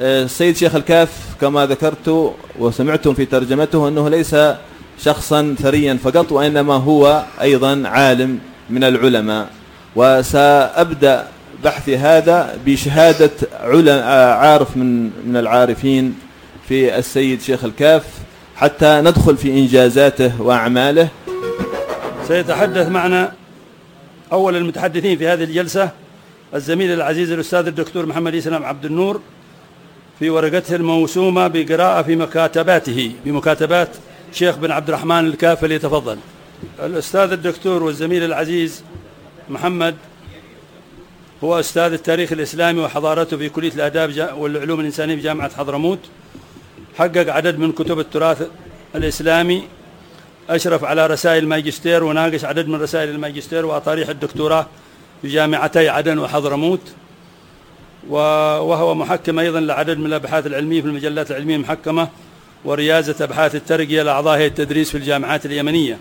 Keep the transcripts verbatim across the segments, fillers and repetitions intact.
السيد شيخ الكاف كما ذكرت وسمعتم في ترجمته أنه ليس شخصا ثريا فقط، وإنما هو أيضا عالم من العلماء. وسأبدأ بحثي هذا بشهادة عارف من من العارفين في السيد شيخ الكاف حتى ندخل في إنجازاته وأعماله. سيتحدث معنا أول المتحدثين في هذه الجلسة الزميل العزيز الأستاذ الدكتور محمد إسلام عبد النور في ورقته الموسومة بقراءة في مكاتباته بمكاتبات شيخ بن عبد الرحمن الكاف، فليتفضل. الأستاذ الدكتور والزميل العزيز محمد هو أستاذ التاريخ الإسلامي وحضارته في كلية الآداب والعلوم الإنسانية بجامعة حضرموت، حقق عدد من كتب التراث الإسلامي، أشرف على رسائل الماجستير وناقش عدد من رسائل الماجستير وأطاريح الدكتوراه في جامعتي عدن وحضرموت، وهو محكم أيضا لعدد من الأبحاث العلمية في المجلات العلمية المحكمة وريازة أبحاث الترقية لأعضاء هيئة التدريس في الجامعات اليمنية.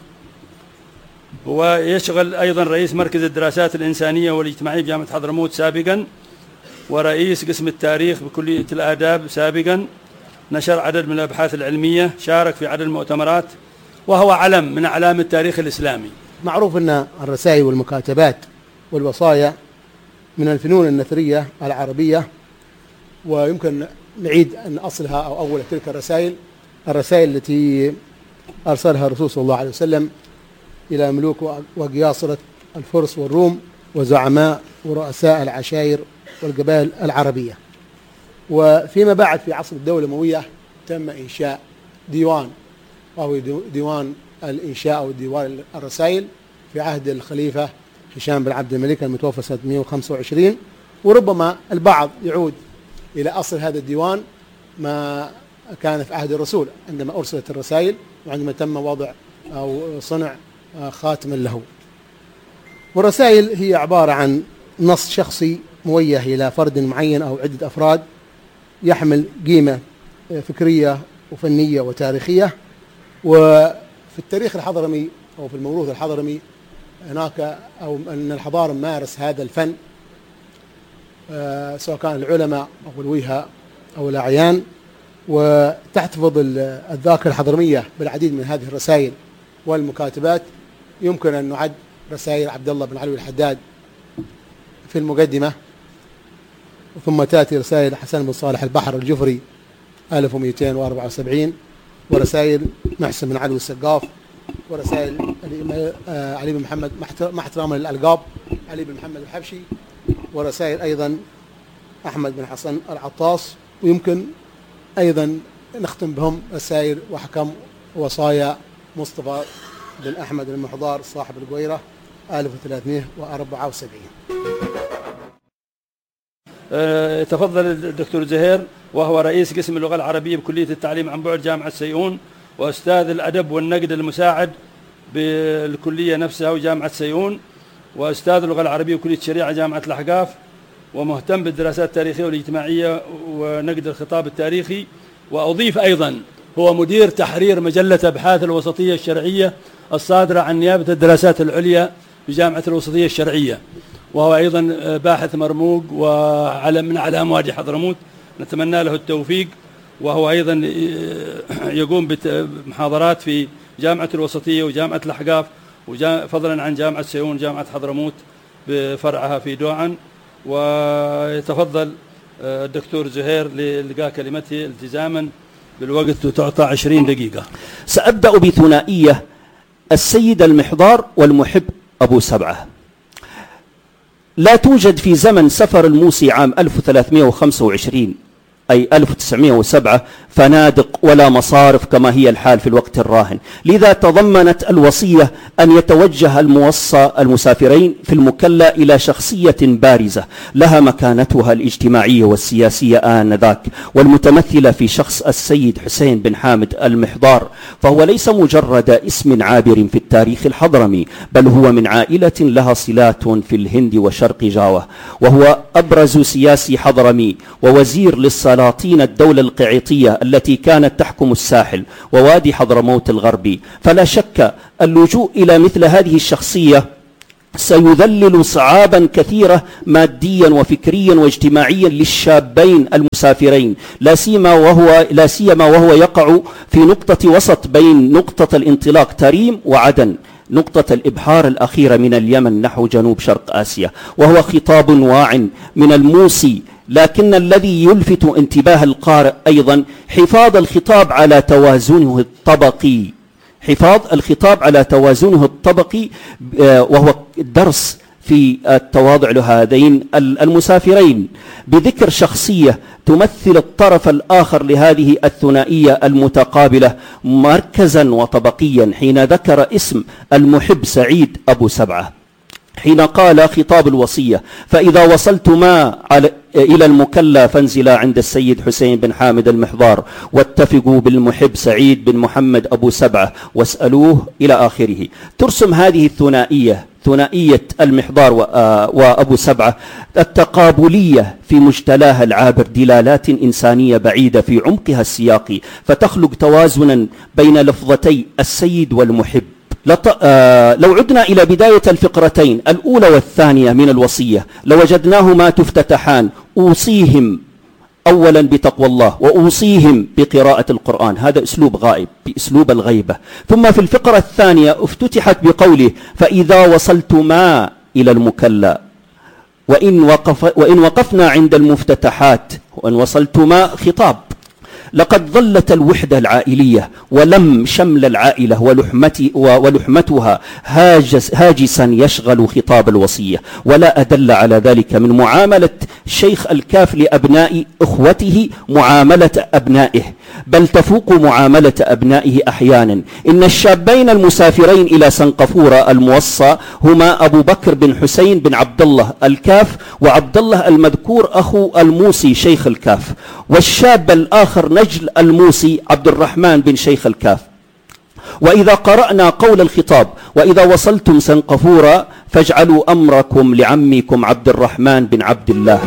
ويشغل أيضا رئيس مركز الدراسات الإنسانية والاجتماعية بجامعة حضرموت سابقا، ورئيس قسم التاريخ بكلية الآداب سابقا. نشر عدد من الأبحاث العلمية، شارك في عدد المؤتمرات، وهو علم من أعلام التاريخ الإسلامي. معروف أن الرسائل والمكاتبات والوصايا من الفنون النثرية العربية، ويمكن نعيد أن أصلها أو أول تلك الرسائل الرسائل التي أرسلها الرسول صلى الله عليه وسلم إلى ملوك وقياصرة الفرس والروم وزعماء ورؤساء العشائر والقبائل العربية. وفيما بعد في عصر الدولة الأموية تم إنشاء ديوان، وهو ديوان الإنشاء أو ديوان الرسائل في عهد الخليفة هشام بن عبد الملك المتوفى سنة مئة وخمسة وعشرين. وربما البعض يعود إلى أصل هذا الديوان ما كان في عهد الرسول عندما أرسلت الرسائل وعندما تم وضع أو صنع خاتم له. والرسائل هي عبارة عن نص شخصي موجه إلى فرد معين أو عدة أفراد، يحمل قيمة فكرية وفنية وتاريخية. وفي التاريخ الحضرمي أو في الموروث الحضرمي هناك أو أن الحضارة مارس هذا الفن، سواء كان العلماء أو الوجهاء أو الأعيان، وتحتفظ الذاكرة الحضرمية بالعديد من هذه الرسائل والمكاتبات. يمكن أن نعد رسائل عبد الله بن علوي الحداد في المقدمة، ثم تأتي رسائل حسن بن صالح البحر الجفري ألف ومئتين وأربعة وسبعين، ورسائل محسن بن علوي السقاف، ورسائل علي بن محمد مع احترام للألقاب علي بن محمد الحبشي، ورسائل أيضا أحمد بن حسن العطاس. ويمكن أيضا نختم بهم رسائل وحكم وصايا مصطفى بن أحمد المحضار صاحب القويرة ألف وثلاثمئة وأربعة وسبعين. أه تفضل الدكتور زهير، وهو رئيس قسم اللغة العربية بكلية التعليم عن بعد جامعة سيئون، وأستاذ الأدب والنقد المساعد بالكلية نفسها وجامعة سيئون، وأستاذ اللغة العربية بكلية الشريعة جامعة الأحقاف، ومهتم بالدراسات التاريخية والاجتماعية ونقد الخطاب التاريخي. وأضيف أيضا هو مدير تحرير مجلة أبحاث الوسطية الشرعية الصادرة عن نيابة الدراسات العليا بجامعة الوسطية الشرعية، وهو أيضا باحث مرموق وعلم من أعلام وادي حضرموت، نتمنى له التوفيق. وهو أيضا يقوم بمحاضرات في جامعة الوسطية وجامعة الأحقاف، فضلا عن جامعة سيئون وجامعة حضرموت بفرعها في دوعن. ويتفضل الدكتور زهير لإلقاء كلمته التزاما بالوقت، تعطى عشرين دقيقة. سأبدأ بثنائية السيد المحضار والمحب أبو سبعة. لا توجد في زمن سفر الموسي عام ألف وثلاثمئة وخمسة وعشرين أي ألف وتسعمئة وسبعة فنادق ولا مصارف كما هي الحال في الوقت الراهن، لذا تضمنت الوصية أن يتوجه الموصى المسافرين في المكلا إلى شخصية بارزة لها مكانتها الاجتماعية والسياسية آنذاك، والمتمثلة في شخص السيد حسين بن حامد المحضار، فهو ليس مجرد اسم عابر في التاريخ الحضرمي، بل هو من عائلة لها صلات في الهند وشرق جاوة، وهو أبرز سياسي حضرمي ووزير للسلاطين الدولة القعيطية التي كانت تحكم الساحل ووادي حضرموت الغربي. فلا شك اللجوء إلى مثل هذه الشخصية سيذلل صعابا كثيرة ماديا وفكريا واجتماعيا للشابين المسافرين، لا سيما وهو لا سيما وهو يقع في نقطة وسط بين نقطة الانطلاق تريم وعدن، نقطة الإبحار الأخيرة من اليمن نحو جنوب شرق آسيا، وهو خطاب واع من الموصي. لكن الذي يلفت انتباه القارئ أيضا حفاظ الخطاب على توازنه الطبقي، حفاظ الخطاب على توازنه الطبقي، وهو درس في التواضع لهذين المسافرين، بذكر شخصية تمثل الطرف الآخر لهذه الثنائية المتقابلة مركزا وطبقيا، حين ذكر اسم المحب سعيد أبو سبعة، حين قال خطاب الوصية: فإذا وصلتما على إلى المكلا فانزلا عند السيد حسين بن حامد المحضار، واتفقوا بالمحب سعيد بن محمد أبو سبعة واسألوه، إلى آخره. ترسم هذه الثنائية، ثنائية المحضار وأبو سبعة، التقابلية في مجتلاها العابر دلالات إنسانية بعيدة في عمقها السياقي، فتخلق توازنا بين لفظتي السيد والمحب. لو عدنا إلى بداية الفقرتين الأولى والثانية من الوصية لوجدناهما تفتتحان: أوصيهم أولا بتقوى الله، وأوصيهم بقراءة القرآن. هذا أسلوب غائب، بأسلوب الغيبة. ثم في الفقرة الثانية افتتحت بقوله: فإذا وصلتما إلى المكلا، وإن, وقف وإن وقفنا عند المفتتحات، وإن وصلتما خطاب. لقد ظلت الوحدة العائلية ولم شمل العائلة ولحمتي ولحمتها هاجس هاجسا يشغل خطاب الوصية، ولا أدل على ذلك من معاملة شيخ الكاف لأبناء إخوته معاملة أبنائه، بل تفوق معاملة أبنائه أحيانا. إن الشابين المسافرين إلى سنقفورة الموصى هما أبو بكر بن حسين بن عبد الله الكاف، وعبد الله المذكور أخو الموصي شيخ الكاف، والشاب الآخر نجل الموصي عبد الرحمن بن شيخ الكاف. وإذا قرأنا قول الخطاب: وإذا وصلتم سنقفورة فاجعلوا أمركم لعمكم عبد الرحمن بن عبد الله.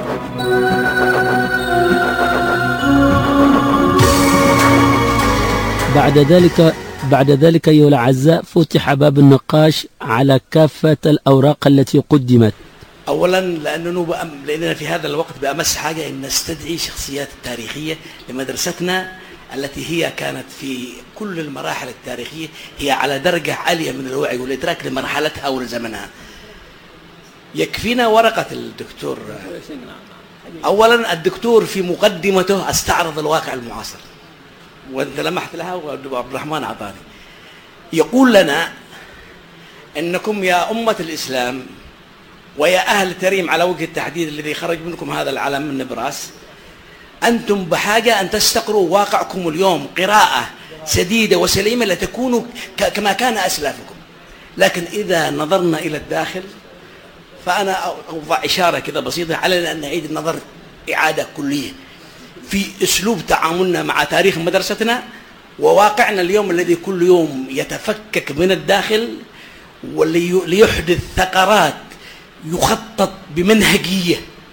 بعد ذلك بعد ذلك أيها الأعزاء فتح باب النقاش على كافة الأوراق التي قدمت. أولا لأنه لأننا في هذا الوقت بأمس حاجة أن نستدعي شخصيات التاريخية لمدرستنا التي هي كانت في كل المراحل التاريخية هي على درجة عالية من الوعي والإدراك لمرحلتها ولزمنها. يكفينا ورقة الدكتور. أولا الدكتور في مقدمته استعرض الواقع المعاصر، وأنت لمحت لها وعبد الرحمن عطاني. يقول لنا أنكم يا أمة الإسلام ويا أهل تريم على وجه التحديد الذي خرج منكم هذا العلم من نبراس، أنتم بحاجة أن تستقروا واقعكم اليوم قراءة سديدة وسليمة لتكونوا كما كان أسلافكم. لكن إذا نظرنا إلى الداخل فأنا أوضع إشارة كذا بسيطة على أن نعيد النظر إعادة كلية في أسلوب تعاملنا مع تاريخ مدرستنا وواقعنا اليوم الذي كل يوم يتفكك من الداخل، وليحدث ثغرات يخطط بمنهجية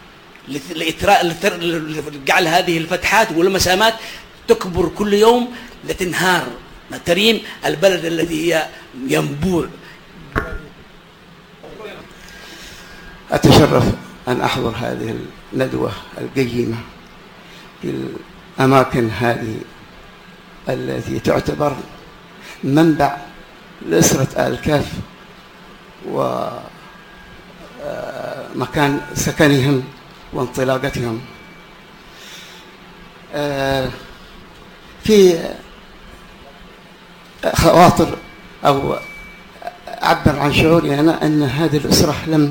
لجعل هذه الفتحات والمسامات تكبر كل يوم لتنهار تريم البلد الذي هي ينبوع. أتشرف أن أحضر هذه الندوة القيمة في الأماكن هذه التي تعتبر منبع لأسرة آل كاف ومكان سكنهم وانطلاقتهم. في خواطر أو أعبر عن شعوري أنا أن هذه الأسرة لم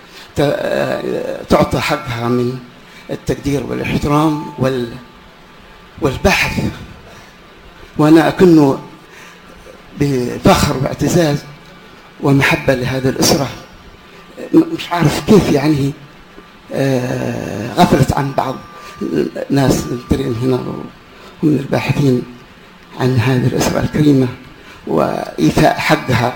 تعطى حقها من التقدير والاحترام والبحث، وأنا أكن بفخر واعتزاز ومحبة لهذه الأسرة. مش عارف كيف يعني غفلت عن بعض ناس الترين هنا ومن الباحثين عن هذه الأسرة الكريمة وإيفاء حقها.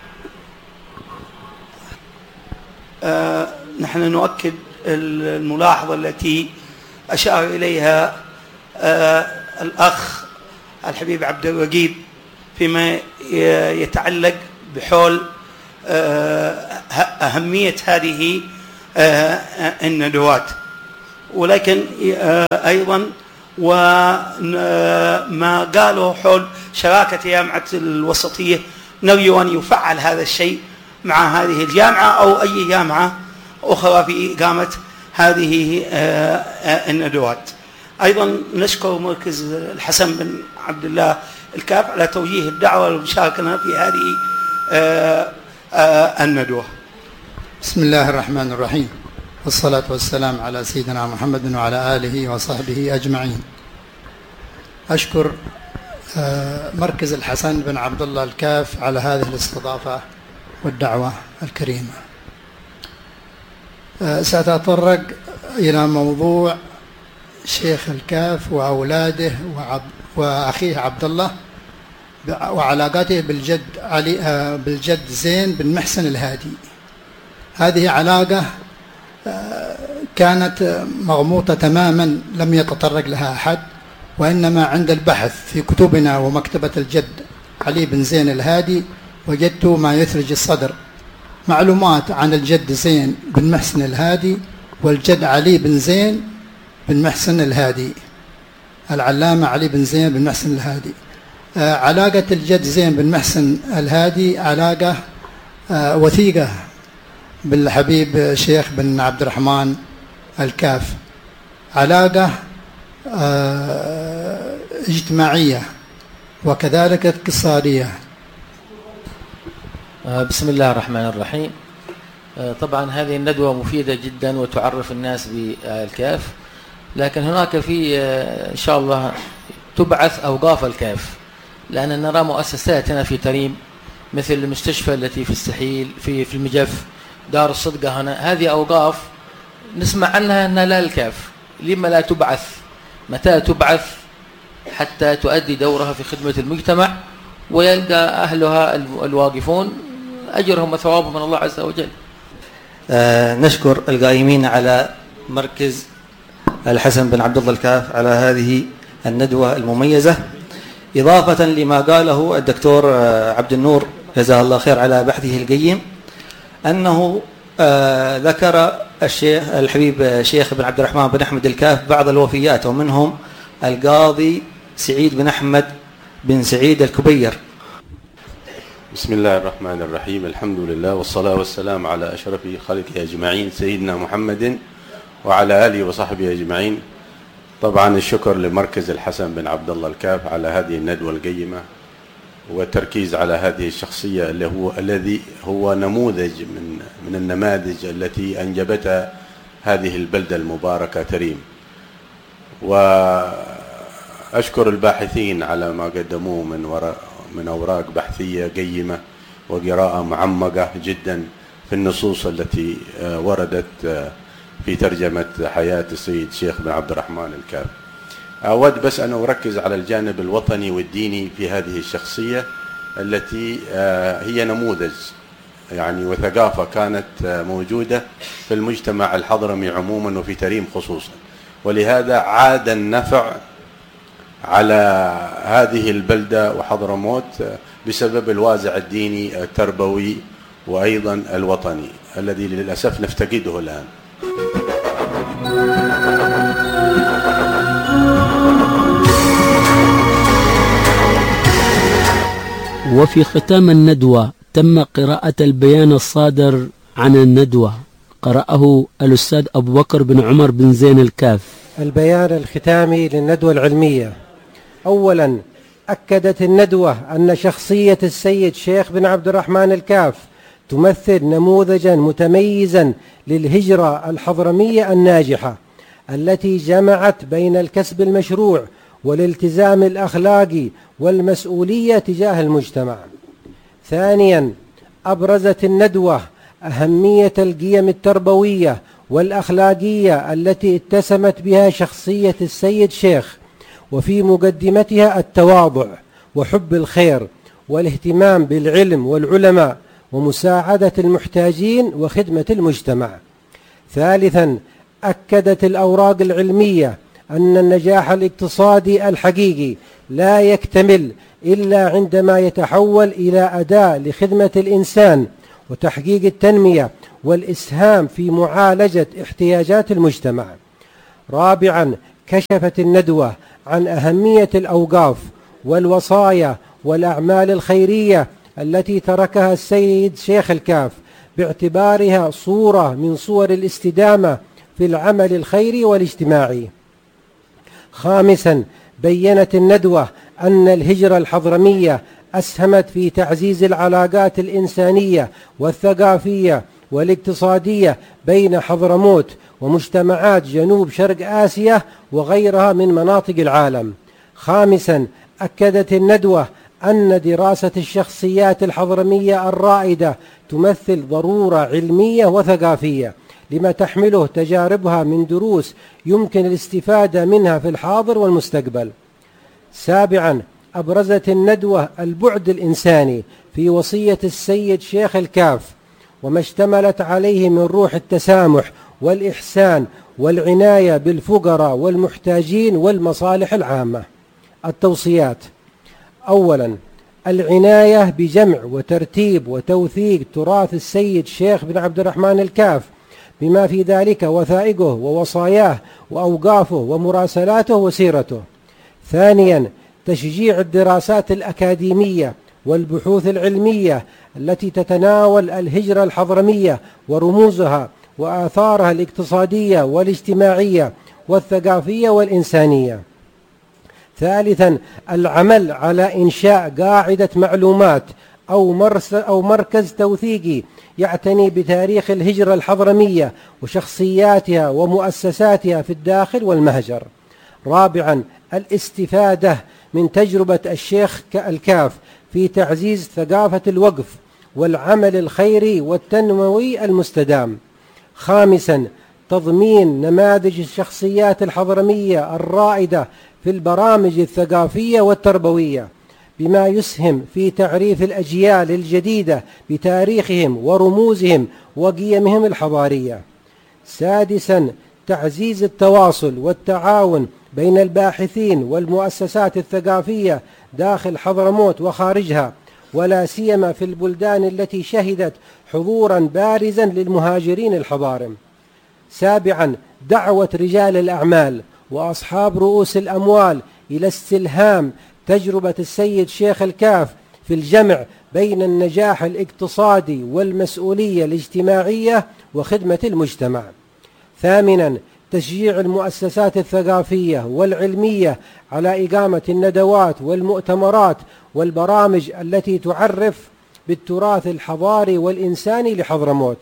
آه نحن نؤكد الملاحظة التي أشار إليها آه الأخ الحبيب عبد الوجيد فيما يتعلق بحول أهمية هذه الندوات. ولكن أيضا وما قالوا حول شراكة جامعة الوسطية، نرجو أن يفعل هذا الشيء مع هذه الجامعة أو أي جامعة أخرى في إقامة هذه الندوات. أيضا نشكر مركز الحسن بن عبد الله الكاف على توجيه الدعوة والمشاركة لنا في هذه الندوة. بسم الله الرحمن الرحيم، والصلاة والسلام على سيدنا محمد وعلى آله وصحبه أجمعين. أشكر مركز الحسن بن عبد الله الكاف على هذه الاستضافة والدعوة الكريمة. سأتطرق إلى موضوع شيخ الكاف وأولاده وأخيه عبد الله وعلاقاته بالجد علي بالجد زين بن محسن الهادي. هذه علاقة كانت مغموطة تماما، لم يتطرق لها أحد، وإنما عند البحث في كتبنا ومكتبة الجد علي بن زين الهادي وجدت ما يثلج الصدر، معلومات عن الجد زين بن محسن الهادي والجد علي بن زين بن محسن الهادي، العلامة علي بن زين بن محسن الهادي. علاقة الجد زين بن محسن الهادي علاقة وثيقة بالحبيب شيخ بن عبد الرحمن الكاف، علاقة اجتماعية وكذلك اقتصادية. بسم الله الرحمن الرحيم. طبعا هذه الندوة مفيدة جدا وتعرف الناس بالكاف، لكن هناك في إن شاء الله تبعث أوقاف الكاف، لأن نرى مؤسسات هنا في تريم مثل المستشفى التي في السحيل في في المجف، دار الصدقة هنا، هذه أوقاف نسمع عنها أنها لا الكاف. لما لا تبعث؟ متى تبعث حتى تؤدي دورها في خدمة المجتمع ويلقى أهلها الواقفون أجرهم وثوابهم من الله عز وجل. آه نشكر القائمين على مركز الحسن بن عبد الله الكاف على هذه الندوة المميزة، إضافة لما قاله الدكتور عبد النور جزاه الله خير على بحثه القيم، أنه آه ذكر الشيخ الحبيب شيخ بن عبد الرحمن بن أحمد الكاف بعض الوفيات، ومنهم القاضي سعيد بن أحمد بن سعيد الكبير. بسم الله الرحمن الرحيم، الحمد لله والصلاة والسلام على أشرف خلقه أجمعين سيدنا محمد وعلى آله وصحبه أجمعين. طبعا الشكر لمركز الحسن بن عبد الله الكاف على هذه الندوة القيمة والتركيز على هذه الشخصية اللي هو الذي هو نموذج من من النماذج التي أنجبتها هذه البلدة المباركة تريم. وأشكر الباحثين على ما قدموه من وراء من أوراق بحثية قيمة وقراءة معمقة جدا في النصوص التي وردت في ترجمة حياة السيد شيخ بن عبد الرحمن الكاف. أود بس أن أركز على الجانب الوطني والديني في هذه الشخصية التي هي نموذج يعني وثقافة كانت موجودة في المجتمع الحضرمي عموما وفي تريم خصوصا، ولهذا عاد النفع على هذه البلدة وحضرموت بسبب الوازع الديني التربوي وأيضا الوطني الذي للأسف نفتقده الآن. وفي ختام الندوة تم قراءة البيان الصادر عن الندوة، قرأه الأستاذ أبو بكر بن عمر بن زين الكاف. البيان الختامي للندوة العلمية. أولا، أكدت الندوة أن شخصية السيد شيخ بن عبد الرحمن الكاف تمثل نموذجا متميزا للهجرة الحضرمية الناجحة التي جمعت بين الكسب المشروع والالتزام الأخلاقي والمسؤولية تجاه المجتمع. ثانيا، أبرزت الندوة أهمية القيم التربوية والأخلاقية التي اتسمت بها شخصية السيد شيخ، وفي مقدمتها التواضع وحب الخير والاهتمام بالعلم والعلماء ومساعدة المحتاجين وخدمة المجتمع. ثالثا، أكدت الأوراق العلمية أن النجاح الاقتصادي الحقيقي لا يكتمل إلا عندما يتحول إلى أداة لخدمة الإنسان وتحقيق التنمية والإسهام في معالجة احتياجات المجتمع. رابعا، كشفت الندوة عن أهمية الأوقاف والوصايا والأعمال الخيرية التي تركها السيد شيخ الكاف باعتبارها صورة من صور الاستدامة في العمل الخيري والاجتماعي. خامسا، بيّنت الندوة أن الهجرة الحضرمية أسهمت في تعزيز العلاقات الإنسانية والثقافية والاقتصادية بين حضرموت ومجتمعات جنوب شرق آسيا وغيرها من مناطق العالم. خامسا، أكدت الندوة أن دراسة الشخصيات الحضرمية الرائدة تمثل ضرورة علمية وثقافية لما تحمله تجاربها من دروس يمكن الاستفادة منها في الحاضر والمستقبل. سابعا، أبرزت الندوة البعد الإنساني في وصية السيد شيخ الكاف وما اشتملت عليه من روح التسامح والإحسان والعناية بالفقراء والمحتاجين والمصالح العامة. التوصيات: أولا، العناية بجمع وترتيب وتوثيق تراث السيد شيخ بن عبد الرحمن الكاف بما في ذلك وثائقه ووصاياه وأوقافه ومراسلاته وسيرته. ثانيا، تشجيع الدراسات الأكاديمية والبحوث العلمية التي تتناول الهجرة الحضرمية ورموزها وآثارها الاقتصادية والاجتماعية والثقافية والإنسانية. ثالثا، العمل على إنشاء قاعدة معلومات أو, أو مركز توثيقي يعتني بتاريخ الهجرة الحضرمية وشخصياتها ومؤسساتها في الداخل والمهجر. رابعا، الاستفادة من تجربة الشيخ الكاف في تعزيز ثقافة الوقف والعمل الخيري والتنموي المستدام. خامسا، تضمين نماذج الشخصيات الحضرمية الرائدة في البرامج الثقافية والتربوية بما يسهم في تعريف الأجيال الجديدة بتاريخهم ورموزهم وقيمهم الحضارية. سادسا، تعزيز التواصل والتعاون بين الباحثين والمؤسسات الثقافية داخل حضرموت وخارجها ولا سيما في البلدان التي شهدت حضورا بارزا للمهاجرين الحضارم. سابعا، دعوة رجال الأعمال وأصحاب رؤوس الأموال إلى استلهام تجربة السيد شيخ الكاف في الجمع بين النجاح الاقتصادي والمسؤولية الاجتماعية وخدمة المجتمع. ثامنا، تشجيع المؤسسات الثقافية والعلمية على إقامة الندوات والمؤتمرات والبرامج التي تعرف بالتراث الحضاري والإنساني لحضرموت.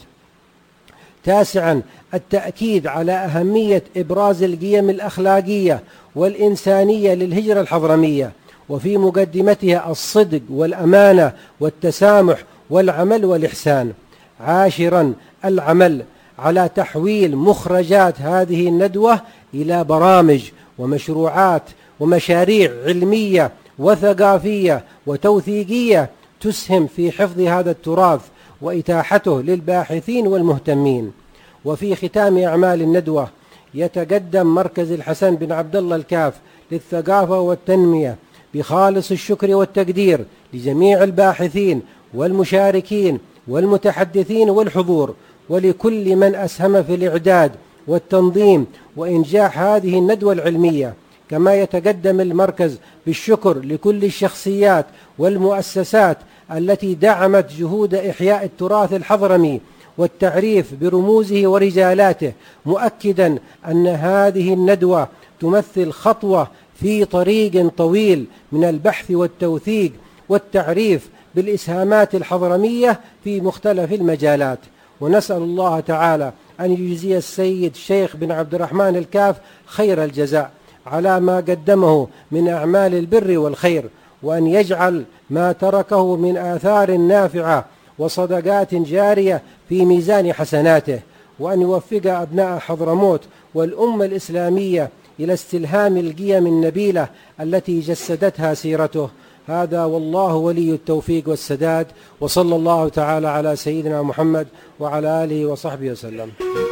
تاسعا، التأكيد على أهمية إبراز القيم الأخلاقية والإنسانية للهجرة الحضرمية وفي مقدمتها الصدق والأمانة والتسامح والعمل والإحسان. عاشرا، العمل على تحويل مخرجات هذه الندوة إلى برامج ومشروعات ومشاريع علمية وثقافية وتوثيقية تسهم في حفظ هذا التراث وإتاحته للباحثين والمهتمين. وفي ختام أعمال الندوة يتقدم مركز الحسن بن عبد الله الكاف للثقافة والتنمية بخالص الشكر والتقدير لجميع الباحثين والمشاركين والمتحدثين والحضور ولكل من أسهم في الإعداد والتنظيم وإنجاح هذه الندوة العلمية. كما يتقدم المركز بالشكر لكل الشخصيات والمؤسسات التي دعمت جهود إحياء التراث الحضرمي والتعريف برموزه ورجالاته، مؤكدا أن هذه الندوة تمثل خطوة في طريق طويل من البحث والتوثيق والتعريف بالإسهامات الحضرمية في مختلف المجالات. ونسأل الله تعالى أن يجزي السيد شيخ بن عبد الرحمن الكاف خير الجزاء على ما قدمه من أعمال البر والخير، وأن يجعل ما تركه من آثار نافعة وصدقات جارية في ميزان حسناته، وأن يوفق أبناء حضرموت والأمة الإسلامية إلى استلهام القيم النبيلة التي جسدتها سيرته. هذا والله ولي التوفيق والسداد، وصلى الله تعالى على سيدنا محمد وعلى آله وصحبه وسلم.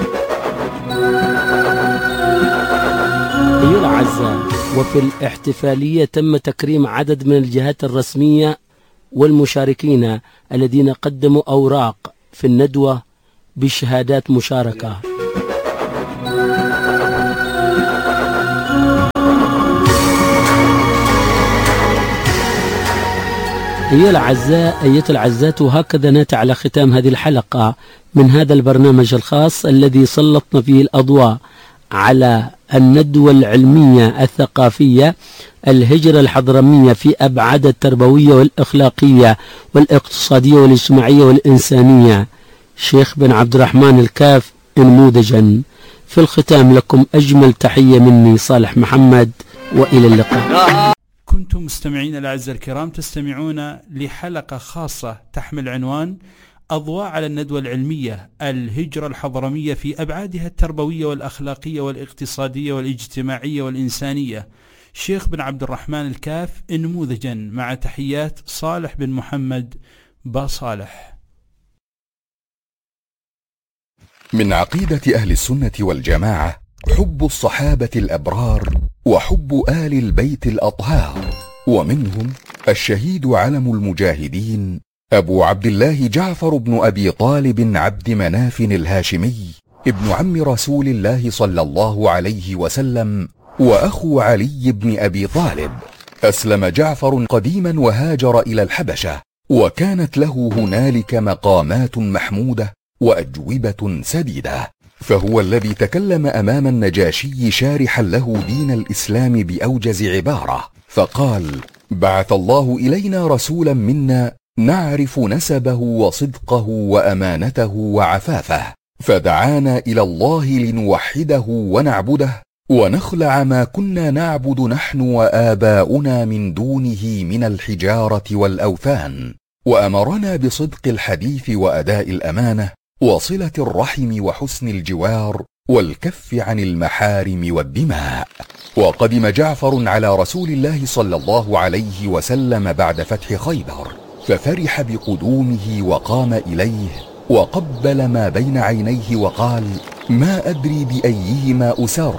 أيها الأعزاء، وفي الاحتفالية تم تكريم عدد من الجهات الرسمية والمشاركين الذين قدموا أوراق في الندوة بشهادات مشاركة. أيها الأعزاء أيها الأعزاء، وهكذا نأتي على ختام هذه الحلقة من هذا البرنامج الخاص الذي سلطنا فيه الأضواء على الندوة العلمية الثقافية الهجرة الحضرمية في أبعاد التربوية والأخلاقية والاقتصادية والاجتماعية والإنسانية، شيخ بن عبد الرحمن الكاف نموذجا. في الختام لكم أجمل تحية مني صالح محمد، وإلى اللقاء. كنتم مستمعين الأعزاء الكرام تستمعون لحلقة خاصة تحمل عنوان أضواء على الندوة العلمية الهجرة الحضرمية في أبعادها التربوية والأخلاقية والاقتصادية والاجتماعية والإنسانية، شيخ بن عبد الرحمن الكاف نموذجا، مع تحيات صالح بن محمد باصالح. من عقيدة أهل السنة والجماعة حب الصحابة الأبرار وحب آل البيت الأطهار، ومنهم الشهيد علم المجاهدين أبو عبد الله جعفر بن أبي طالب عبد مناف الهاشمي، ابن عم رسول الله صلى الله عليه وسلم، وأخو علي بن أبي طالب. أسلم جعفر قديما وهاجر إلى الحبشة، وكانت له هنالك مقامات محمودة وأجوبة سديدة، فهو الذي تكلم أمام النجاشي شارحا له دين الإسلام بأوجز عبارة، فقال: بعث الله إلينا رسولا منا نعرف نسبه وصدقه وأمانته وعفافه، فدعانا إلى الله لنوحده ونعبده ونخلع ما كنا نعبد نحن وآباؤنا من دونه من الحجارة والأوثان، وأمرنا بصدق الحديث وأداء الأمانة وصلة الرحم وحسن الجوار والكف عن المحارم والدماء. وقدم جعفر على رسول الله صلى الله عليه وسلم بعد فتح خيبر، ففرح بقدومه وقام إليه وقبل ما بين عينيه وقال: ما أدري بأيهما أسر،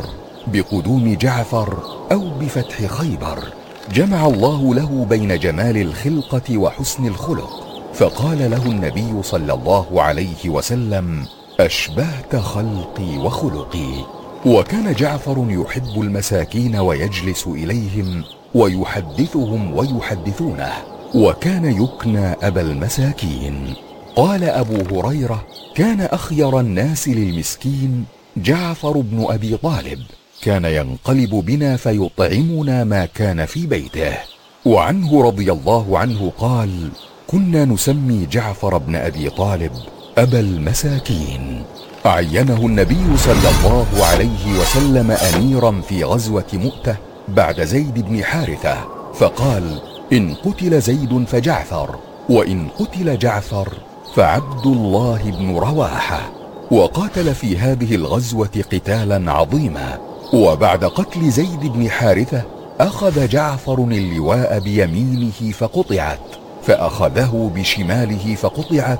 بقدوم جعفر أو بفتح خيبر. جمع الله له بين جمال الخلقة وحسن الخلق، فقال له النبي صلى الله عليه وسلم: أشبهت خلقي وخلقي. وكان جعفر يحب المساكين ويجلس إليهم ويحدثهم ويحدثونه، وكان يكنى أبا المساكين. قال أبو هريرة: كان أخير الناس للمسكين جعفر بن أبي طالب، كان ينقلب بنا فيطعمنا ما كان في بيته. وعنه رضي الله عنه قال: كنا نسمي جعفر بن أبي طالب أبا المساكين. عينه النبي صلى الله عليه وسلم أميرا في غزوة مؤتة بعد زيد بن حارثة، فقال: إن قتل زيد فجعفر، وإن قتل جعفر فعبد الله بن رواحة. وقاتل في هذه الغزوة قتالا عظيما، وبعد قتل زيد بن حارثة أخذ جعفر اللواء بيمينه فقطعت، فأخذه بشماله فقطعت،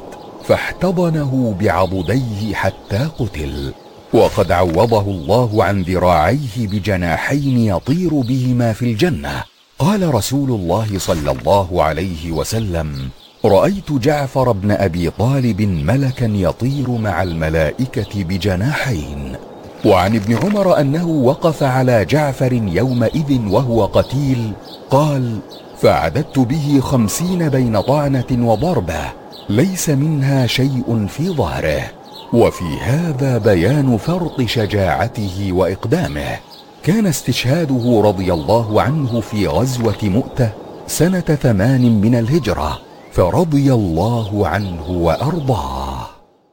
فاحتضنه بعضديه حتى قتل. وقد عوضه الله عن ذراعيه بجناحين يطير بهما في الجنة. قال رسول الله صلى الله عليه وسلم: رأيت جعفر بن أبي طالب ملكا يطير مع الملائكة بجناحين. وعن ابن عمر أنه وقف على جعفر يومئذ وهو قتيل، قال: فعددت به خمسين بين طعنة وضربة، ليس منها شيء في ظهره. وفي هذا بيان فرط شجاعته وإقدامه. كان استشهاده رضي الله عنه في غزوة مؤتة سنة ثمان من الهجرة، فرضي الله عنه وأرضاه.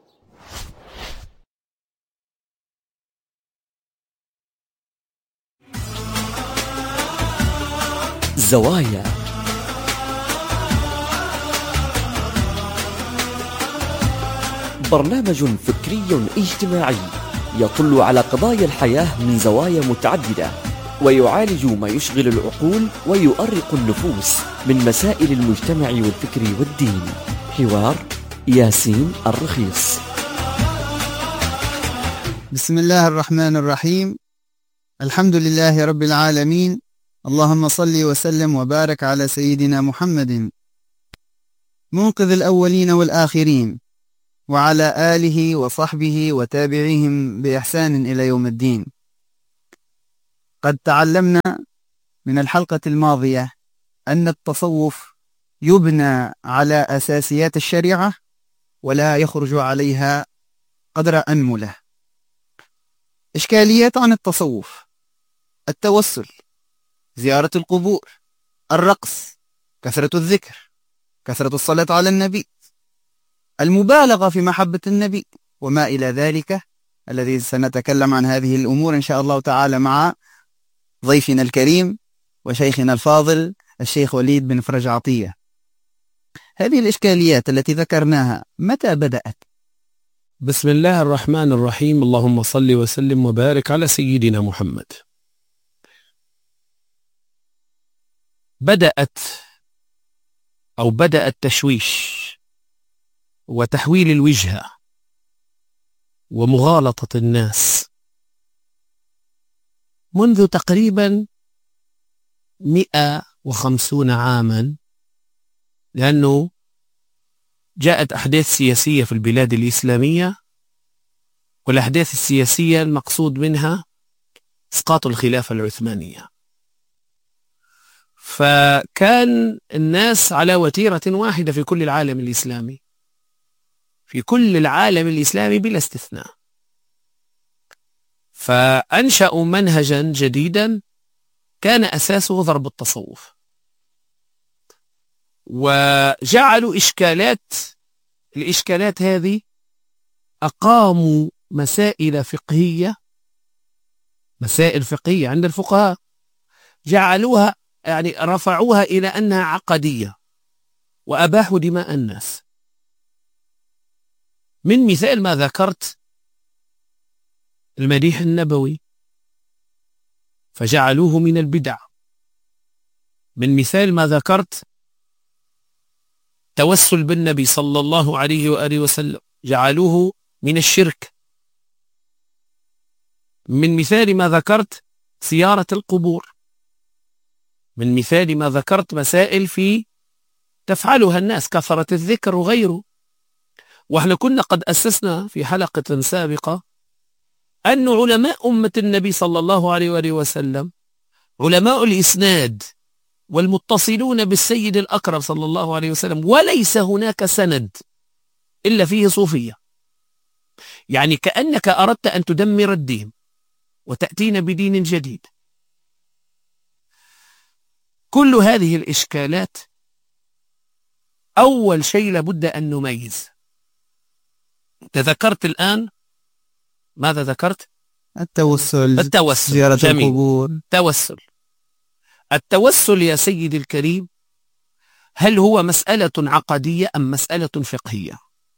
زوايا برنامج فكري اجتماعي يطل على قضايا الحياة من زوايا متعددة، ويعالج ما يشغل العقول ويؤرق النفوس من مسائل المجتمع والفكر والدين. حوار ياسين الرخيص. بسم الله الرحمن الرحيم. الحمد لله رب العالمين، اللهم صل وسلم وبارك على سيدنا محمد منقذ الأولين والآخرين وعلى آله وصحبه وتابعيهم بإحسان إلى يوم الدين. قد تعلمنا من الحلقة الماضية أن التصوف يبنى على أساسيات الشريعة ولا يخرج عليها قدر أنملة. إشكاليات عن التصوف: التوسل، زيارة القبور، الرقص، كثرة الذكر، كثرة الصلاة على النبي، المبالغة في محبة النبي، وما إلى ذلك، الذي سنتكلم عن هذه الأمور إن شاء الله تعالى مع ضيفنا الكريم وشيخنا الفاضل الشيخ وليد بن فرج عطية. هذه الإشكاليات التي ذكرناها متى بدأت؟ بسم الله الرحمن الرحيم. اللهم صل وسلم وبارك على سيدنا محمد. بدأت أو بدأ التشويش وتحويل الوجهة ومغالطة الناس منذ تقريبا مئة وخمسون عاما، لأنه جاءت أحداث سياسية في البلاد الإسلامية، والأحداث السياسية المقصود منها إسقاط الخلافة العثمانية. فكان الناس على وتيرة واحدة في كل العالم الإسلامي، في كل العالم الإسلامي بلا استثناء. فأنشأوا منهجا جديدا كان أساسه ضرب التصوف، وجعلوا إشكالات الإشكالات هذه أقاموا مسائل فقهية مسائل فقهية عند الفقهاء، جعلوها يعني رفعوها إلى أنها عقدية وأباحوا دماء الناس. من مثال ما ذكرت المديح النبوي فجعلوه من البدع. من مثال ما ذكرت توسل بالنبي صلى الله عليه وآله وسلم جعلوه من الشرك. من مثال ما ذكرت زيارة القبور. من مثال ما ذكرت مسائل في تفعلها الناس كثرة الذكر وغيره. وإحنا كنا قد أسسنا في حلقة سابقة أن علماء أمة النبي صلى الله عليه وآله وسلم علماء الإسناد والمتصلون بالسيد الأكرم صلى الله عليه وسلم، وليس هناك سند إلا فيه صوفية. يعني كأنك أردت أن تدمر الدين وتأتينا بدين جديد. كل هذه الإشكالات أول شيء لابد أن نميز. تذكرت الآن ماذا ذكرت؟ التوسل، التوسل، زيارة جميل. القبور. توسل التوسل يا سيدي الكريم، هل هو مسألة عقدية أم مسألة فقهية؟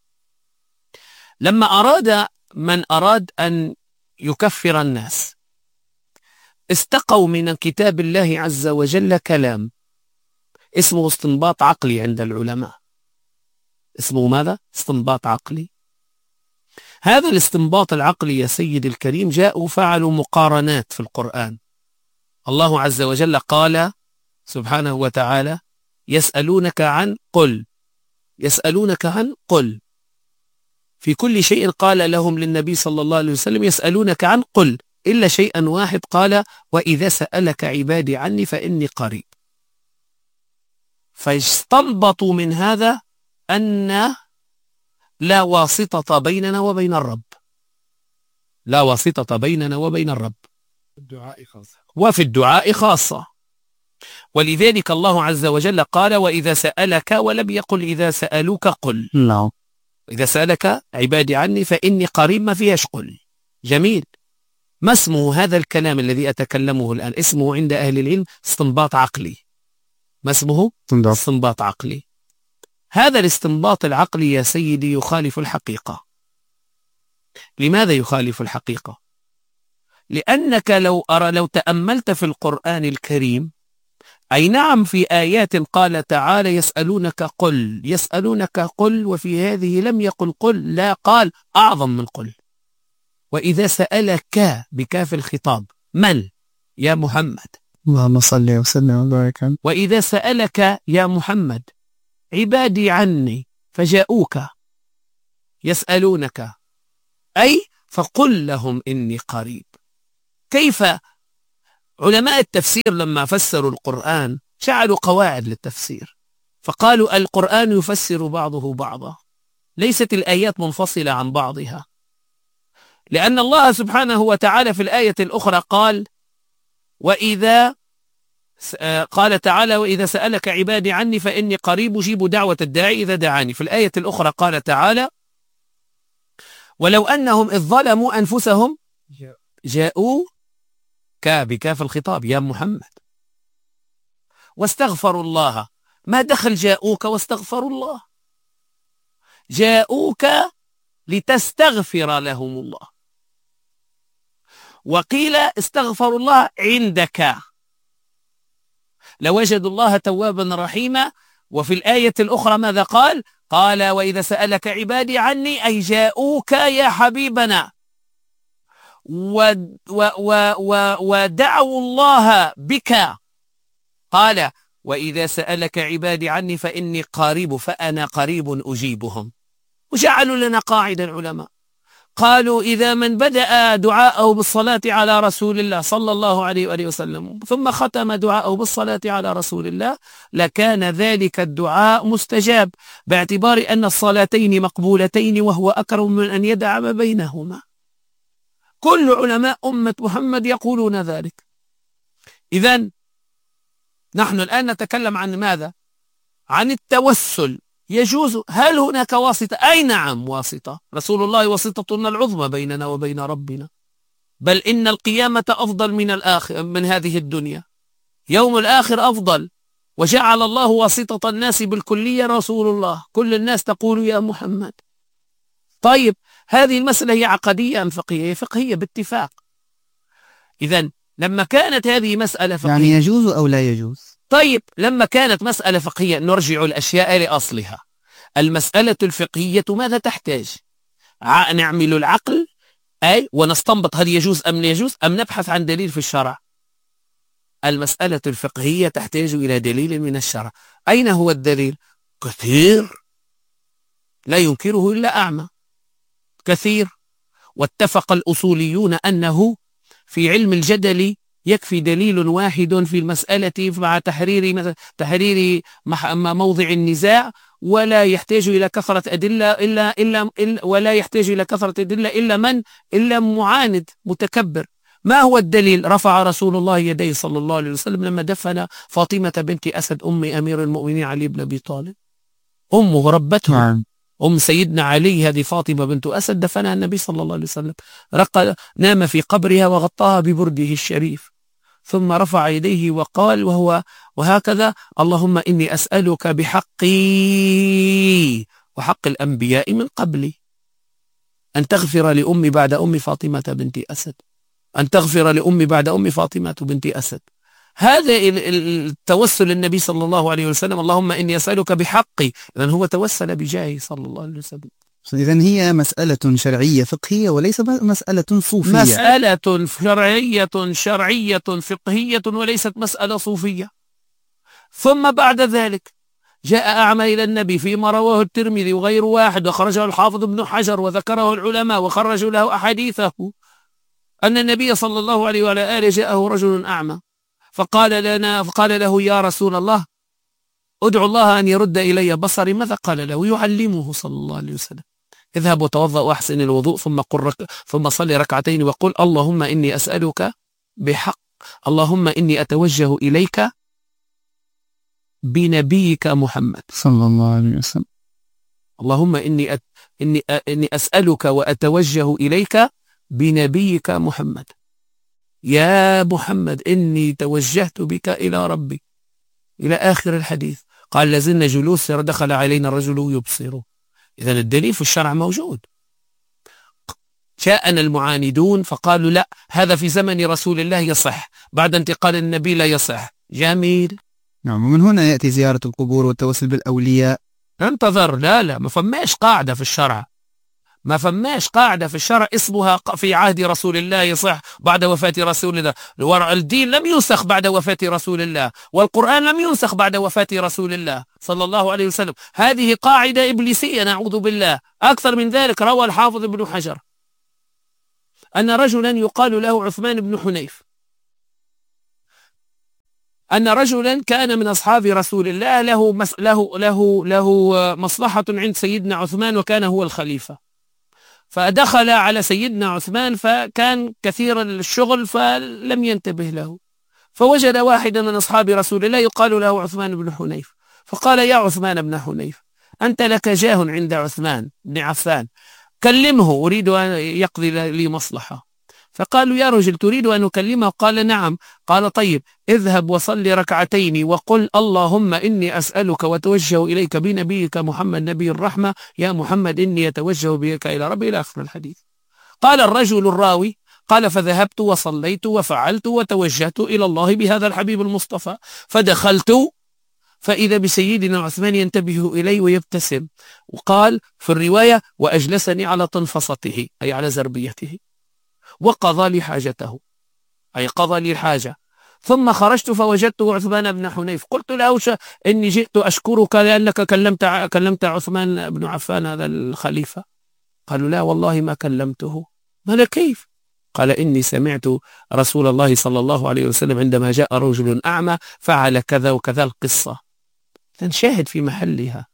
لما أراد من أراد أن يكفر الناس استقوا من كتاب الله عز وجل كلام اسمه استنباط عقلي عند العلماء. اسمه ماذا؟ استنباط عقلي. هذا الاستنباط العقلي يا سيدي الكريم جاءوا فعلوا مقارنات في القرآن. الله عز وجل قال سبحانه وتعالى: يسألونك عن قل يسألونك عن قل في كل شيء قال لهم للنبي صلى الله عليه وسلم يسألونك عن قل إلا شيئا واحد، قال: وإذا سألك عبادي عني فإني قريب. فاستنبطوا من هذا أن لا واسطة بيننا وبين الرب، لا واسطة بيننا وبين الرب، الدعاء خاصة. وفي الدعاء خاصة. ولذلك الله عز وجل قال: وإذا سألك، ولم يقل إذا سألوك قل. نعم. إذا سألك عبادي عني فإني قريب، ما فيهاش قل. جميل. ما اسمه هذا الكلام الذي أتكلمه الآن؟ اسمه عند أهل العلم استنباط عقلي. ما اسمه؟ استنباط عقلي. هذا الاستنباط العقلي يا سيدي يخالف الحقيقة. لماذا يخالف الحقيقة؟ لأنك لو أرى لو تأملت في القرآن الكريم، أي نعم في آيات قال تعالى: يسألونك قل يسألونك قل، وفي هذه لم يقل قل، لا، قال أعظم من قل. وإذا سألك بكاف الخطاب من؟ يا محمد. اللهم صل وسلم وبارك. وإذا سألك يا محمد عبادي عني فجاءوك، يسألونك أي فقل لهم إني قريب. كيف علماء التفسير لما فسروا القرآن جعلوا قواعد للتفسير، فقالوا القرآن يفسر بعضه بعضا، ليست الآيات منفصلة عن بعضها، لأن الله سبحانه وتعالى في الآية الأخرى قال وإذا قال تعالى وإذا سألك عبادي عني فإني قريب أجيب دعوة الداعي إذا دعاني. في الآية الأخرى قال تعالى ولو أنهم إذ ظلموا أنفسهم جاءوا بكاف الخطاب يا محمد واستغفروا الله. ما دخل جاءوك واستغفروا الله؟ جاءوك لتستغفر لهم الله، وقيل استغفروا الله عندك لوجدوا الله توابا رحيما. وفي الآية الأخرى ماذا قال؟ قال وإذا سألك عبادي عني أي جاءوك يا حبيبنا ودعوا الله بك. قال وإذا سألك عبادي عني فإني قريب فأنا قريب أجيبهم. وجعلوا لنا قاعدة العلماء، قالوا إذا من بدأ دعاءه بالصلاة على رسول الله صلى الله عليه وآله وسلم ثم ختم دعاءه بالصلاة على رسول الله لكان ذلك الدعاء مستجاب، باعتبار أن الصلاتين مقبولتين وهو أكرم من أن يدع ما بينهما. كل علماء أمة محمد يقولون ذلك. إذن نحن الآن نتكلم عن ماذا؟ عن التوسل. يجوز. هل هناك واسطة؟ أي نعم واسطة. رسول الله واسطتنا العظمى بيننا وبين ربنا، بل إن القيامة أفضل من الآخر من هذه الدنيا، يوم الآخر أفضل. وجعل الله واسطة الناس بالكلية رسول الله، كل الناس تقول يا محمد. طيب هذه المسألة هي عقدية أم فقهية؟ هي فقهية باتفاق. إذن لما كانت هذه مسألة فقهية يعني يجوز أو لا يجوز؟ طيب لما كانت مسألة فقهية نرجع الأشياء لأصلها. المسألة الفقهية ماذا تحتاج؟ نعمل العقل أي ونستنبط هل يجوز أم لا يجوز، أم نبحث عن دليل في الشرع؟ المسألة الفقهية تحتاج إلى دليل من الشرع. أين هو الدليل؟ كثير لا ينكره إلا أعمى، كثير. واتفق الأصوليون أنه في علم الجدل يكفي دليل واحد في المسألة مع تحرير تحرير موضع النزاع، ولا يحتاج إلى كثرة أدلة إلا إلا ولا يحتاج إلى كثرة أدلة إلا من إلا معاند متكبر. ما هو الدليل؟ رفع رسول الله يديه صلى الله عليه وسلم لما دفن فاطمة بنت أسد أم أمير المؤمنين علي بن أبي طالب، أمه ربته، أم سيدنا علي هذه فاطمة بنت أسد دفنها النبي صلى الله عليه وسلم، رق نام في قبرها وغطاها ببرده الشريف، ثم رفع يديه وقال وهو وهكذا اللهم إني أسألك بحقي وحق الأنبياء من قبلي أن تغفر لأمي بعد أم فاطمة بنت أسد، أن تغفر لأمي بعد أم فاطمة بنت أسد. هذا التوسل النبي صلى الله عليه وسلم، اللهم إني أسألك بحقي، لأن هو توسل بجاهه صلى الله عليه وسلم. إذن هي مسألة شرعية فقهية وليس مسألة صوفية. مسألة شرعية شرعية فقهية وليست مسألة صوفية. ثم بعد ذلك جاء أعمى إلى النبي فيما رواه الترمذي وغير واحد وخرجه الحافظ ابن حجر وذكره العلماء وخرجوا له أحاديثه أن النبي صلى الله عليه وعلى آله جاءه رجل أعمى فقال لنا فقال له يا رسول الله ادعو الله أن يرد إلي بصري. ماذا قال له؟ يعلمه صلى الله عليه وسلم اذهب وتوضأ وأحسن الوضوء ثم قل رك... ثم صلي ركعتين وقل اللهم إني أسألك بحق، اللهم إني أتوجه إليك بنبيك محمد صلى الله عليه وسلم، اللهم إني أت... إني أ... إني أسألك وأتوجه إليك بنبيك محمد، يا محمد إني توجهت بك إلى ربي إلى آخر الحديث. قال لازلنا جلوس دخل علينا الرجل يبصر. إذن الدليل في الشرع موجود. جاءنا المعاندون فقالوا لا هذا في زمن رسول الله يصح، بعد انتقال النبي لا يصح. جميل. نعم. ومن هنا يأتي زيارة القبور والتوسل بالأولياء. انتظر، لا لا ما فماش قاعدة في الشرع، ما فماش قاعدة في الشرع اسمها في عهد رسول الله يصح بعد وفاة رسول الله. الدين لم ينسخ بعد وفاة رسول الله، والقرآن لم ينسخ بعد وفاة رسول الله صلى الله عليه وسلم. هذه قاعدة إبليسية نعوذ بالله. أكثر من ذلك روى الحافظ ابن حجر أن رجلا يقال له عثمان بن حنيف، أن رجلا كان من أصحاب رسول الله له مس له له له مصلحة عند سيدنا عثمان وكان هو الخليفة، فدخل على سيدنا عثمان فكان كثير الشغل فلم ينتبه له، فوجد واحدا من أصحاب رسول الله يقال له عثمان بن حنيف، فقال يا عثمان بن حنيف أنت لك جاه عند عثمان بن عفان، كلمه أريد أن يقضي لي مصلحة. فقالوا يا رجل تريد أن أكلمه؟ قال نعم. قال طيب اذهب وصل ركعتين وقل اللهم إني أسألك وتوجه إليك بنبيك محمد نبي الرحمة، يا محمد إني أتوجه بك إلى ربي، إلى آخر الحديث. قال الرجل الراوي قال فذهبت وصليت وفعلت وتوجهت إلى الله بهذا الحبيب المصطفى، فدخلت فإذا بسيدنا عثمان ينتبه إلي ويبتسم، وقال في الرواية وأجلسني على تنفصته أي على زربيته، وقضى لي حاجته أي قضى لي الحاجة. ثم خرجت فوجدت عثمان بن حنيف، قلت له إني جئت أشكرك لأنك كلمت كلمت عثمان بن عفان هذا الخليفة. قالوا لا والله ما كلمته. قال كيف؟ قال إني سمعت رسول الله صلى الله عليه وسلم عندما جاء رجل أعمى فعل كذا وكذا القصة. تنشاهد في محلها.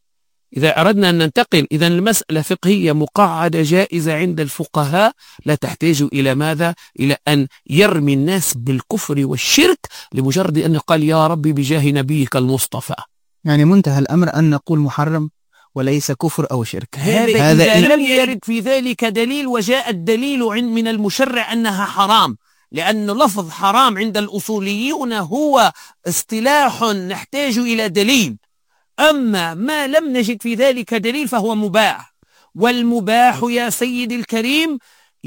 إذا أردنا أن ننتقل إذا المسألة فقهية مقعدة جائزة عند الفقهاء، لا تحتاج إلى ماذا؟ إلى أن يرمي الناس بالكفر والشرك لمجرد أن قال يا ربي بجاه نبيك المصطفى. يعني منتهى الأمر أن نقول محرم وليس كفر أو شرك. هذا, هذا إذا لم يرد في ذلك دليل، وجاء الدليل من المشرع أنها حرام، لأن لفظ حرام عند الأصوليون هو اصطلاح نحتاج إلى دليل. أما ما لم نجد في ذلك دليل فهو مباح، والمباح يا سيد الكريم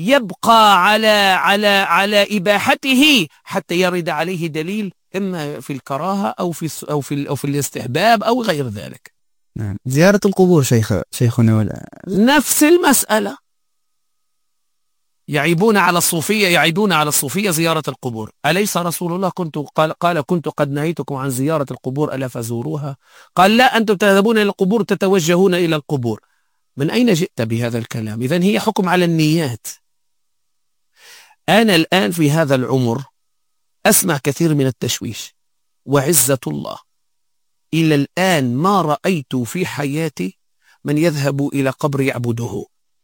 يبقى على على على إباحته حتى يرد عليه دليل، إما في الكراهة أو في أو في أو في الاستحباب أو غير ذلك. نعم. زيارة القبور شيخ شيخنا ولا نفس المسألة. يعيبون على الصوفية يعيبون على الصوفية زيارة القبور. أليس رسول الله كنت قال, قال كنت قد نهيتكم عن زيارة القبور ألا فزوروها؟ قال لا أنتم تذهبون إلى القبور تتوجهون إلى القبور. من أين جئت بهذا الكلام؟ إذن هي حكم على النيات. أنا الآن في هذا العمر أسمع كثير من التشويش، وعزة الله إلى الآن ما رأيت في حياتي من يذهب إلى قبر يعبده،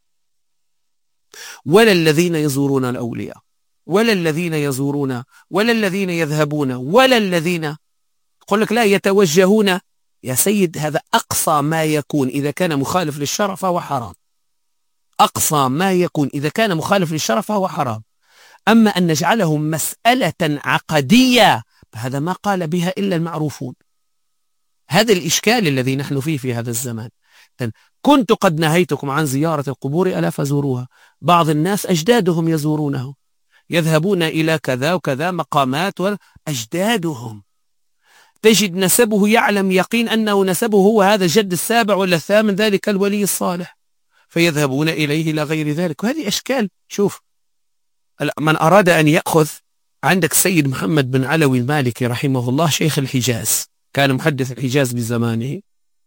ولا الذين يزورون الأولياء، ولا الذين يزورون، ولا الذين يذهبون، ولا الذين يقول لك لا يتوجهون. يا سيد هذا أقصى ما يكون إذا كان مخالف للشرع فهو حرام. أقصى ما يكون إذا كان مخالف للشرع فهو حرام. أما أن نجعله مسألة عقدية هذا ما قال بها إلا المعروفون. هذا الإشكال الذي نحن فيه في هذا الزمان. كنت قد نهيتكم عن زيارة القبور ألا فزوروها. بعض الناس أجدادهم يزورونه، يذهبون إلى كذا وكذا مقامات وأجدادهم، تجد نسبه يعلم يقين أنه نسبه هو هذا الجد السابع ولا الثامن ذلك الولي الصالح، فيذهبون إليه إلى غير ذلك. وهذه أشكال. شوف من أراد أن يأخذ، عندك السيد محمد بن علوي المالكي رحمه الله شيخ الحجاز، كان محدث الحجاز بزمانه.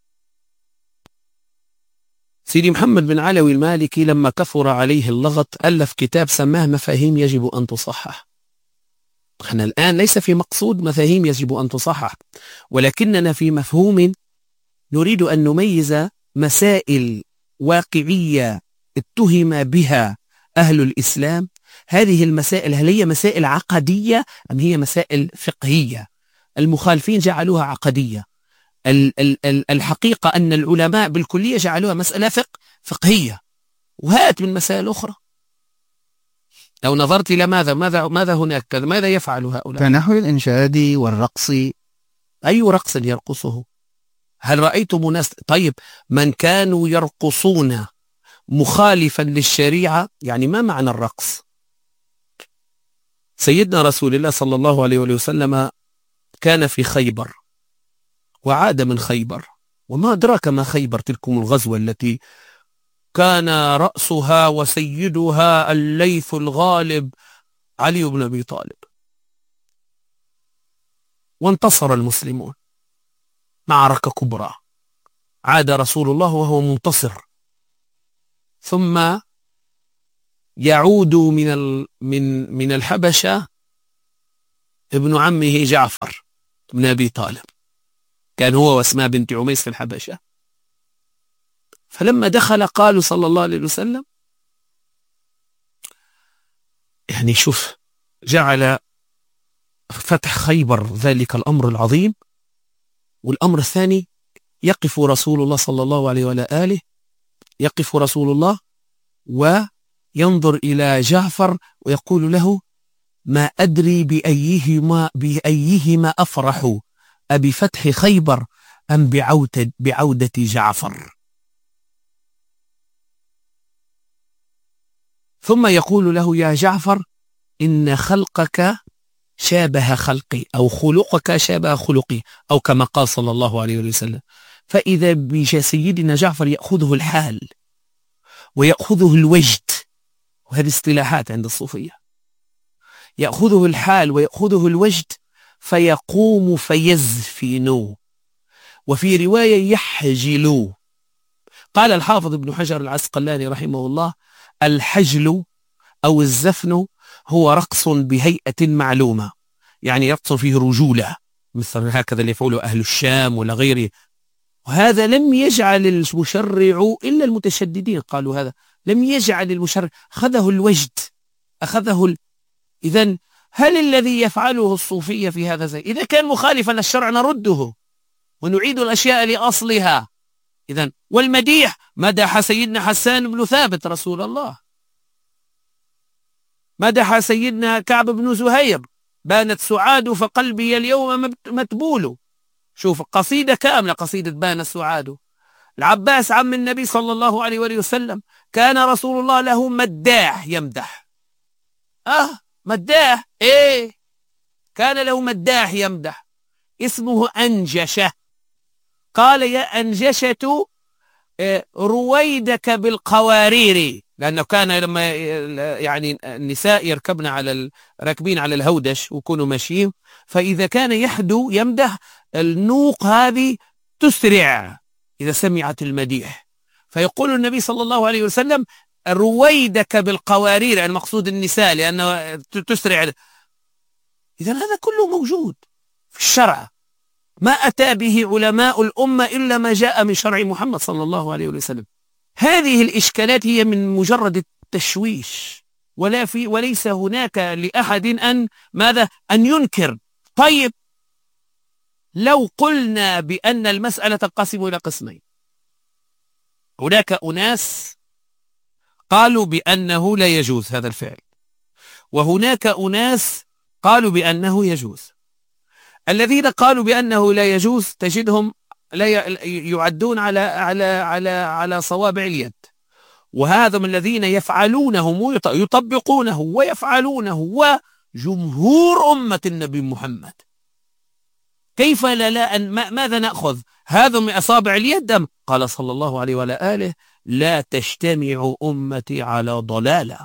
سيدي محمد بن علوي المالكي لما كثر عليه اللغط ألف كتاب سماه مفاهيم يجب أن تصحح. احنا الآن ليس في مقصود مفاهيم يجب أن تصحح، ولكننا في مفهوم نريد أن نميز مسائل واقعية اتهم بها أهل الإسلام. هذه المسائل هل هي مسائل عقدية أم هي مسائل فقهية؟ المخالفين جعلوها عقدية. الحقيقة أن العلماء بالكلية جعلوها مسألة فقه فقهية، وهات من مسائل أخرى. لو نظرت إلى ماذا ماذا ماذا هناك ماذا يفعل هؤلاء؟ كنحو الإنشاد والرقص. أي رقص يرقصه؟ هل رأيتم ناس؟ طيب من كانوا يرقصون مخالفا للشريعة، يعني ما معنى الرقص؟ سيدنا رسول الله صلى الله عليه وسلم كان في خيبر وعاد من خيبر، وما أدراك ما خيبر، تلكم الغزوة التي كان رأسها وسيدها الليث الغالب علي بن أبي طالب. وانتصر المسلمون، معركة كبرى، عاد رسول الله وهو منتصر، ثم يعود من من من الحبشة ابن عمه جعفر بن أبي طالب، كان هو واسماء بنت عميس في الحبشة. فلما دخل قالوا صلى الله عليه وسلم، يعني شوف، جعل فتح خيبر ذلك الأمر العظيم، والأمر الثاني يقف رسول الله صلى الله عليه وعلى آله، يقف رسول الله وينظر إلى جعفر ويقول له: ما أدري بأيهما, بأيهما أفرح، أبفتح خيبر أم بعودة, بعودة جعفر. ثم يقول له: يا جعفر، إن خلقك شابه خلقي، أو خلقك شابه خلقي، أو كما قال صلى الله عليه وسلم. فإذا بسيدنا جعفر يأخذه الحال ويأخذه الوجد، وهذه اصطلاحات عند الصوفية، يأخذه الحال ويأخذه الوجد، فيقوم فيزفن، وفي رواية يحجل. قال الحافظ ابن حجر العسقلاني رحمه الله: الحجل أو الزفن هو رقص بهيئة معلومة، يعني رقص فيه رجولة، مثل هكذا اللي يفعله أهل الشام ولا غيره. وهذا لم يجعل المشرع إلا المتشددين قالوا هذا، لم يجعل المشرع، أخذه الوجد، أخذه ال... إذن هل الذي يفعله الصوفية في هذا زي؟ إذا كان مخالفا للشرع نرده ونعيد الأشياء لأصلها. إذن والمديح، مدح سيدنا حسان بن ثابت رسول الله، مدح سيدنا كعب بن زهير: بانت سعاد فقلبي اليوم متبول. شوف، قصيدة كاملة، قصيدة بانت سعاد. العباس عم النبي صلى الله عليه وآله وسلم كان رسول الله له مداح يمدح. آه مداح، إيه، كان له مداح يمدح اسمه أنجشة. قال: يا أنجشة رويدك بالقوارير، لأنه كان لما يعني النساء يركبن على راكبين على الهودش ويكونوا ماشيين، فإذا كان يحدو يمدح النوق هذه تسرع إذا سمعت المديح، فيقول النبي صلى الله عليه وسلم: رويدك بالقوارير، المقصود النساء لأنه تسرع. إذن هذا كله موجود في الشرع، ما أتى به علماء الأمة إلا ما جاء من شرع محمد صلى الله عليه وسلم. هذه الإشكالات هي من مجرد التشويش، ولا في وليس هناك لأحد أن ماذا أن ينكر. طيب، لو قلنا بأن المسألة تنقسم إلى قسمين، هناك أناس قالوا بأنه لا يجوز هذا الفعل، وهناك أناس قالوا بأنه يجوز. الذين قالوا بأنه لا يجوز تجدهم لا يعدون على على على على صوابع اليد، وهذا من الذين يفعلونه يطبقونه ويفعلونه وجمهور أمة النبي محمد. كيف لا لا أن ماذا نأخذ؟ هذا من أصابع اليد أم؟ قال صلى الله عليه وعلى آله: لا تجتمع أمتي على ضلالة.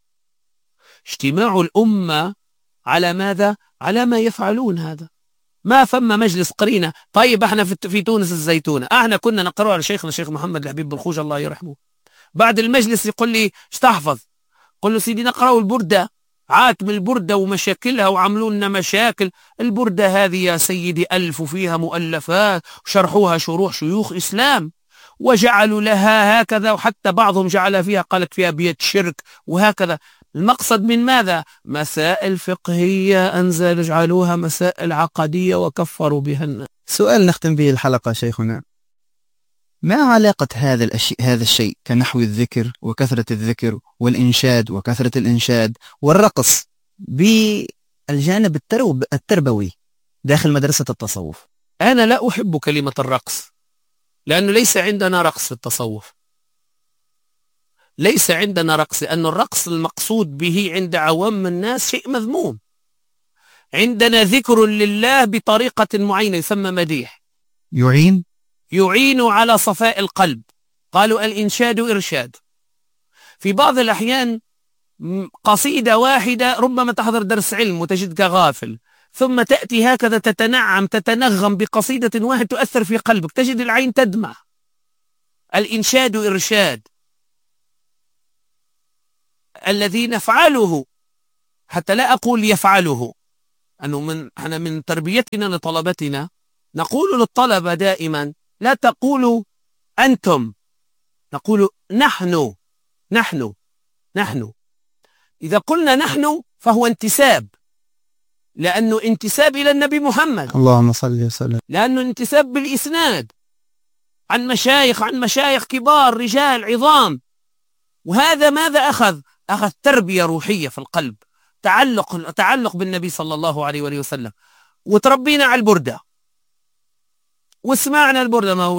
اجتماع الأمة على ماذا؟ على ما يفعلون هذا. ما ثم مجلس قرينة. طيب احنا في, في تونس الزيتونة، احنا كنا نقرأ على شيخنا الشيخ محمد الحبيب بالخوج الله يرحمه، بعد المجلس يقول لي ايش تحفظ؟ قل له: سيدي نقرأ البردة، عاتم البردة ومشاكلها وعملوا لنا مشاكل. البردة هذه يا سيدي ألف وفيها مؤلفات وشرحوها شروح شيوخ إسلام، وجعلوا لها هكذا، وحتى بعضهم جعل فيها قالت فيها بيت شرك وهكذا. المقصد من ماذا؟ مسائل فقهية أنزل اجعلوها مسائل عقدية وكفروا بها الناس. سؤال نختم به الحلقة شيخنا: ما علاقة هذا الأشي... هذا الشيء كنحو الذكر وكثرة الذكر والإنشاد وكثرة الإنشاد والرقص بالجانب الترب... التربوي داخل مدرسة التصوف؟ أنا لا أحب كلمة الرقص، لأنه ليس عندنا رقص في التصوف، ليس عندنا رقص، لأن الرقص المقصود به عند عوام الناس شيء مذموم. عندنا ذكر لله بطريقة معينة يسمى مديح، يعين يعين على صفاء القلب، قالوا الإنشاد إرشاد. في بعض الأحيان قصيدة واحدة ربما تحضر درس علم وتجدك غافل، ثم تأتي هكذا تتنعم تتنغم بقصيدة واحدة تؤثر في قلبك، تجد العين تدمع. الإنشاد إرشاد. الذي نفعله، حتى لا أقول يفعله، أنه من أنا من تربيتنا لطلبتنا نقول للطلبة دائما لا تقولوا أنتم، نقول نحن نحن نحن. إذا قلنا نحن فهو انتساب، لأنه انتساب إلى النبي محمد اللهم صل وسلم، لأنه انتساب بالإسناد عن مشايخ عن مشايخ كبار رجال عظام. وهذا ماذا أخذ؟ أخذ تربية روحية في القلب، تعلق تعلق بالنبي صلى الله عليه وآله وسلم. وتربينا على البردة وسمعنا البردة. ما هو